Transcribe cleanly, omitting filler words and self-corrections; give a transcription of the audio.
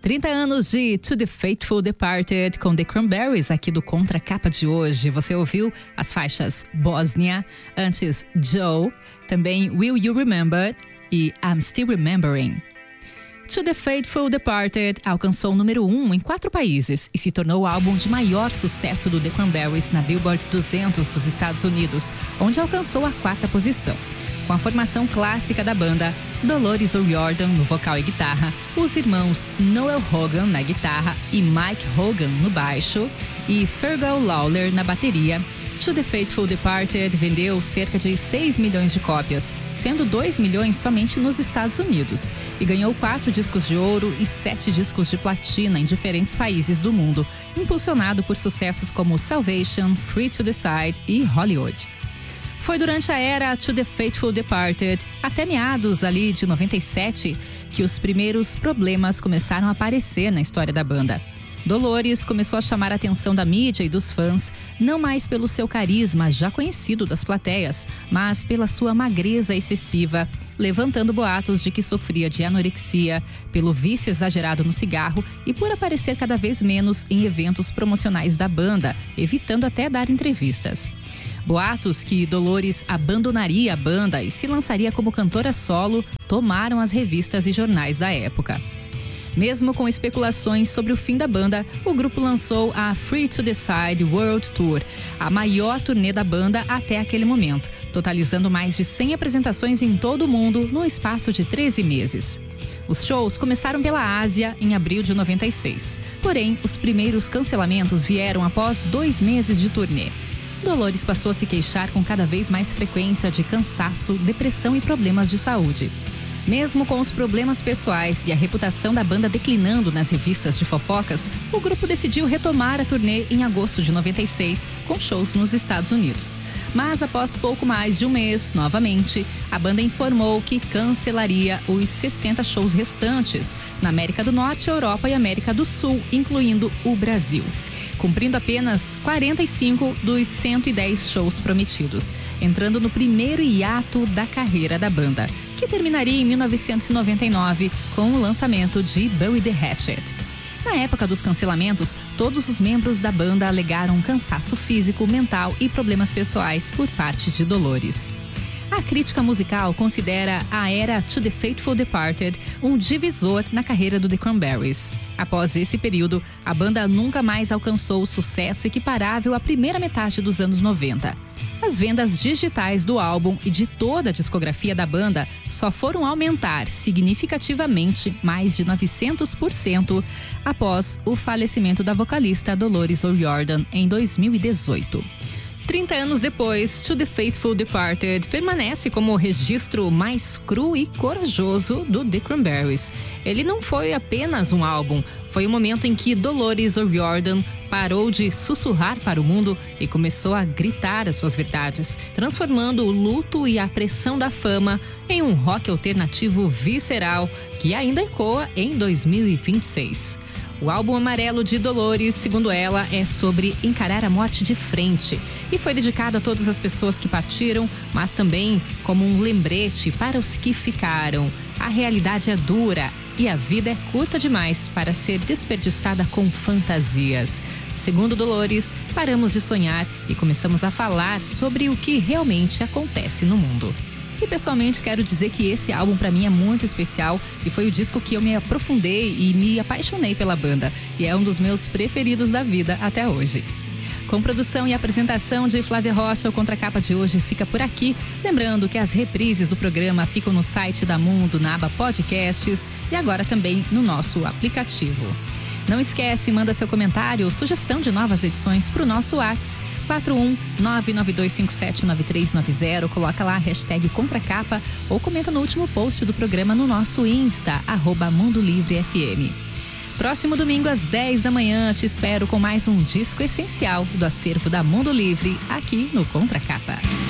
30 anos de To The Faithful Departed com The Cranberries aqui do Contra Capa de hoje. Você ouviu as faixas Bosnia, antes Joe, também Will You Remember e I'm Still Remembering. To The Faithful Departed alcançou o número 1 em 4 países e se tornou o álbum de maior sucesso do The Cranberries na Billboard 200 dos Estados Unidos, onde alcançou a 4ª posição. Com a formação clássica da banda, Dolores O'Riordan no vocal e guitarra, os irmãos Noel Hogan na guitarra e Mike Hogan no baixo e Fergal Lawler na bateria, To The Faithful Departed vendeu cerca de 6 milhões de cópias, sendo 2 milhões somente nos Estados Unidos, e ganhou 4 discos de ouro e 7 discos de platina em diferentes países do mundo, impulsionado por sucessos como Salvation, Free to Decide e Hollywood. Foi durante a era To The Faithful Departed, até meados ali de 97, que os primeiros problemas começaram a aparecer na história da banda. Dolores começou a chamar a atenção da mídia e dos fãs, não mais pelo seu carisma já conhecido das plateias, mas pela sua magreza excessiva, levantando boatos de que sofria de anorexia, pelo vício exagerado no cigarro e por aparecer cada vez menos em eventos promocionais da banda, evitando até dar entrevistas. Boatos que Dolores abandonaria a banda e se lançaria como cantora solo tomaram as revistas e jornais da época. Mesmo com especulações sobre o fim da banda, o grupo lançou a Free to Decide World Tour, a maior turnê da banda até aquele momento, totalizando mais de 100 apresentações em todo o mundo no espaço de 13 meses. Os shows começaram pela Ásia em abril de 96, porém os primeiros cancelamentos vieram após 2 meses de turnê. Dolores passou a se queixar com cada vez mais frequência de cansaço, depressão e problemas de saúde. Mesmo com os problemas pessoais e a reputação da banda declinando nas revistas de fofocas, o grupo decidiu retomar a turnê em agosto de 96, com shows nos Estados Unidos. Mas após pouco mais de um mês, novamente, a banda informou que cancelaria os 60 shows restantes na América do Norte, Europa e América do Sul, incluindo o Brasil, cumprindo apenas 45 dos 110 shows prometidos, entrando no primeiro hiato da carreira da banda, que terminaria em 1999 com o lançamento de Bury the Hatchet. Na época dos cancelamentos, todos os membros da banda alegaram cansaço físico, mental e problemas pessoais por parte de Dolores. A crítica musical considera a era To The Faithful Departed um divisor na carreira do The Cranberries. Após esse período, a banda nunca mais alcançou o sucesso equiparável à primeira metade dos anos 90. As vendas digitais do álbum e de toda a discografia da banda só foram aumentar significativamente mais de 900% após o falecimento da vocalista Dolores O'Riordan em 2018. 30 anos depois, To The Faithful Departed permanece como o registro mais cru e corajoso do The Cranberries. Ele não foi apenas um álbum, foi o momento em que Dolores O'Riordan parou de sussurrar para o mundo e começou a gritar as suas verdades, transformando o luto e a pressão da fama em um rock alternativo visceral que ainda ecoa em 2026. O álbum amarelo de Dolores, segundo ela, é sobre encarar a morte de frente e foi dedicado a todas as pessoas que partiram, mas também como um lembrete para os que ficaram. A realidade é dura e a vida é curta demais para ser desperdiçada com fantasias. Segundo Dolores, paramos de sonhar e começamos a falar sobre o que realmente acontece no mundo. E pessoalmente quero dizer que esse álbum para mim é muito especial e foi o disco que eu me aprofundei e me apaixonei pela banda. E é um dos meus preferidos da vida até hoje. Com produção e apresentação de Flávia Rocha, o Contra Capa de hoje fica por aqui. Lembrando que as reprises do programa ficam no site da Mundo, na aba Podcasts e agora também no nosso aplicativo. Não esquece, manda seu comentário ou sugestão de novas edições para o nosso WhatsApp 41992579390. Coloca lá a hashtag ContraCapa ou comenta no último post do programa no nosso Insta, @MundoLivreFM. Próximo domingo às 10 da manhã te espero com mais um disco essencial do acervo da Mundo Livre aqui no Contra Capa.